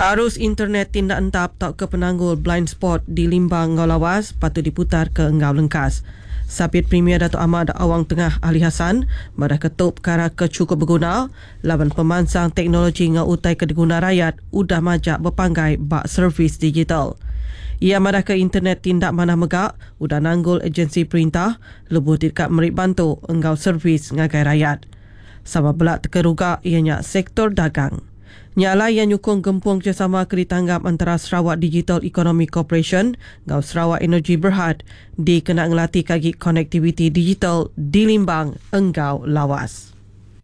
Arus internet tindak entap tak ke penanggul blind spot di Limbang Ngau Lawas patut diputar ke Ngau Lengkas. Sabit Premier Datuk Ahmad Awang Tengah Ali Hassan madah ketuk perkara kecukup berguna laban pemansang teknologi Ngau Utai Kediguna Rakyat udah majak berpanggai bak servis digital. Ia madah ke internet tindak manah megak udah nanggul agensi perintah lebuh dekat merik bantu engau servis ngagai rakyat. Sama belak terkeruga ianya sektor dagang. Nyala yang nyukung gempung kerjasama keritanggap antara Sarawak Digital Economy Corporation ngau Sarawak Energy Berhad di kena ngelatih kaki konektiviti digital di Limbang Engau Lawas.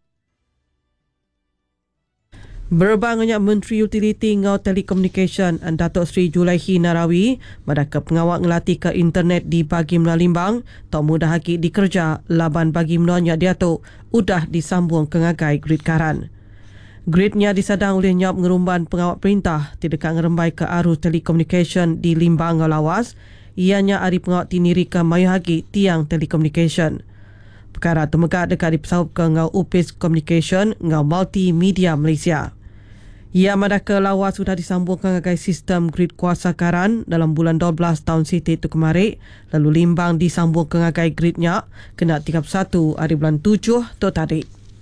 Berbangnya Menteri Utiliti Ngau Telekomunikasi Datuk Seri Julaihi Narawi madah ke pengawal ngelatih ke internet di bagi menua Limbang tak mudah haki dikerja laban bagi menuanya diatuk udah disambung ke ngagai grid karan. Gridnya disadang oleh nyap ngerumban pengawal perintah di dekat ngerembai ke arus telekomunikasi di Limbang Ngau Lawas ianya ari pengawal tiniri ke mayuhagi tiang telekomunikasi. Perkara temegak dekat dipesaup ke Ngau Upis Communication Ngau Multimedia Malaysia. Ia madah ke Lawas sudah disambungkan dengan sistem grid kuasa karan dalam bulan 12 tahun Siti itu kemarin, lalu Limbang disambung ke dengan gridnya kena 31 hari bulan 7 tu tadi.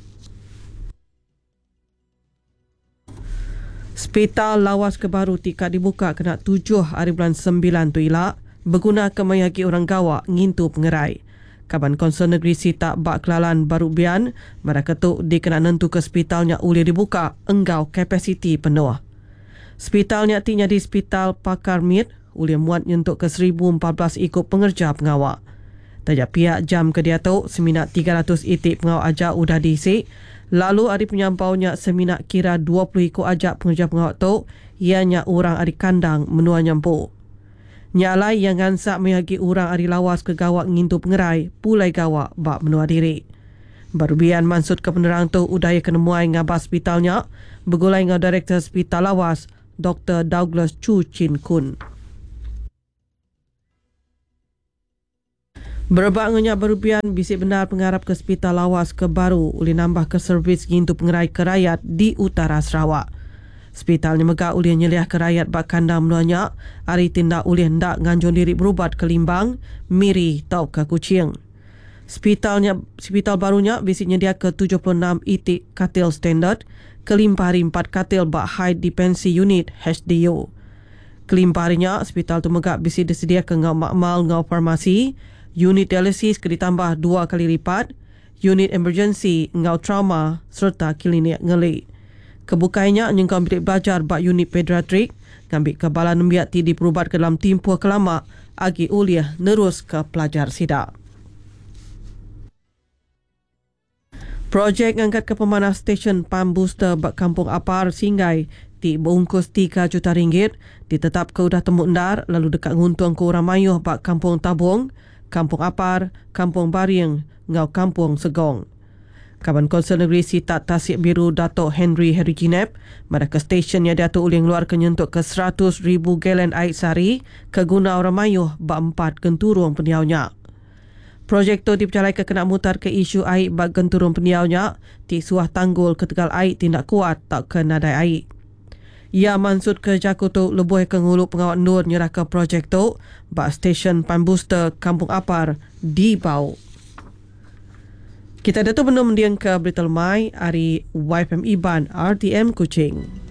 Hospital Lawas Kebaru tika dibuka kena 7 hari bulan 9 tu ilak berguna kemayagi orang gawak ngintu pengerai. Kaban Konsul Negeri Sitak Bak Kelalan Baru Bian madah ketuk dikena nentu ke hospitalnya boleh dibuka enggau kapasiti penuh. Hospitalnya tinya di Hospital Pakar Mit boleh muat nyentuk ke 1014 ikut pengerja pengawak. Tajak pihak jam ke diatuk seminat 300 itik pengawak ajak udah diisi. Lalu hari penyampaunya seminak kira 20 ikut ajak pengerja pengawak tu ianya orang hari kandang menua nyampu. Nyalai yang ngansak meyagi orang hari lawas ke gawak ngintu pengerai pulai gawak bak menua diri. Baru bian mansut ke penerang tu udaya kenemuai ngabas hospitalnya bergulai dengan Direktur Hospital Lawas Dr. Douglas Chu Chin Kun. Berbaknya berubian bisik benar pengharap ke Hospital Lawas Kebaru boleh nambah ke servis gintu pengerai ke rakyat di utara Sarawak. Hospitalnya megak boleh nyeliah ke rakyat bak kandang menuanya hari tindak boleh hendak nganjur diri berubat ke Limbang, Miri tau ke Kuching. Hospital barunya bisik nyedia ke 76 itik katil standard, kelimpari 4 katil bak high dependency unit HDU. Kelimparinya hospital tu megak bisik disedia ke ngau makmal ngau farmasi, unit dialisis ke ditambah 2 kali lipat, unit emergency, ngau trauma serta klinik ngeli. Kebukainya nyengkau bilik belajar bak unit pediatrik, ngambil kebalan nembiak ti diperubat ke dalam timpuh kelama agi uliah nerus ke pelajar sidak. Projek ngangkat ke pemanas stesen pam booster bak Kampung Apar Singgai ti berungkus 3 juta ringgit ditetap ke udah temu endar lalu dekat nguntung ke orang mayuh bak Kampung Tabung, Kampung Apar, Kampung Baring, ngau Kampung Segong. Kaban Konsul Negeri Sitak Tasik Biru Datuk Henry Heriginep madah ke stesen yang Datuk ulih ngeluar kenyentuk ke 100,000 galen air sari ke guna orang mayuh bak 4 genturung peniaunya. Projek tu dipercayai ke kena mutar ke isu air bak genturung peniaunya ti suah tanggul ke tegal air tindak kuat tak ke nadai air. Ia mansut ke Jaku tu lebuh ke ngulu pengawal nur nyerah ke projek tu bak stesen pam booster Kampung Apar di Bau. Kita datuk belum mendiang ke berita lemai hari YFM Iban RTM Kuching.